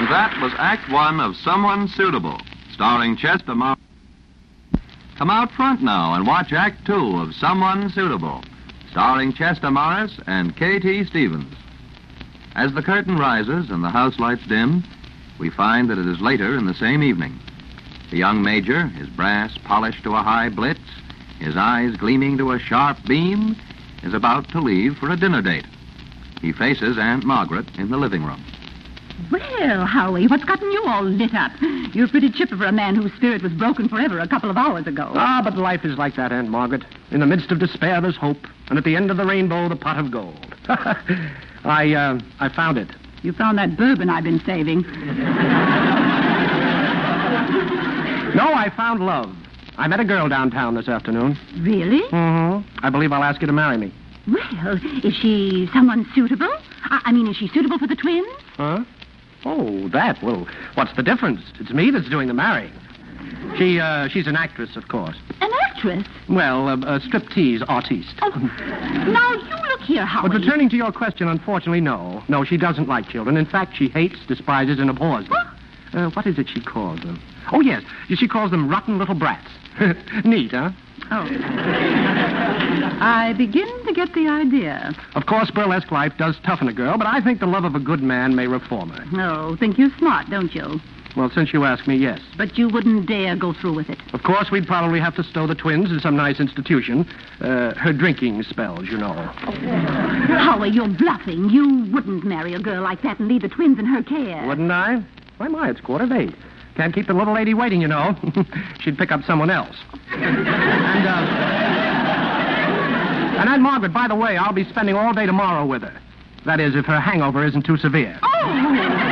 that was Act One of Someone Suitable, starring Chester Morris. Come out front now and watch Act Two of Someone Suitable, starring Chester Morris and K.T. Stevens. As the curtain rises and the house lights dim, we find that it is later in the same evening. The young major, his brass polished to a high blitz, his eyes gleaming to a sharp beam, is about to leave for a dinner date. He faces Aunt Margaret in the living room. Well, Howie, what's gotten you all lit up? You're pretty chipper for a man whose spirit was broken forever a couple of hours ago. But life is like that, Aunt Margaret. In the midst of despair, there's hope. And at the end of the rainbow, the pot of gold. I found it. You found that bourbon I've been saving. No, I found love. I met a girl downtown this afternoon. Really? Mm-hmm. I believe I'll ask you to marry me. Well, is she someone suitable? I mean, is she suitable for the twins? Huh? Oh, that. Well, what's the difference? It's me that's doing the marrying. She's an actress, of course. An actress? Well, a striptease artiste. Oh, now, you look here, Howie. But returning to your question, unfortunately, no. No, she doesn't like children. In fact, she hates, despises, and abhors them. What is it she calls them? Oh, yes. She calls them rotten little brats. Neat, huh? Oh. I begin to get the idea. Of course, burlesque life does toughen a girl, but I think the love of a good man may reform her. Oh, think you're smart, don't you? Well, since you ask me, yes. But you wouldn't dare go through with it. Of course, we'd probably have to stow the twins in some nice institution. Her drinking spells, you know. Howie, you're bluffing. You wouldn't marry a girl like that and leave the twins in her care. Wouldn't I? Why, my, it's 8:15. Can't keep the little lady waiting, you know. She'd pick up someone else. And Aunt Margaret, by the way, I'll be spending all day tomorrow with her. That is, if her hangover isn't too severe. Oh!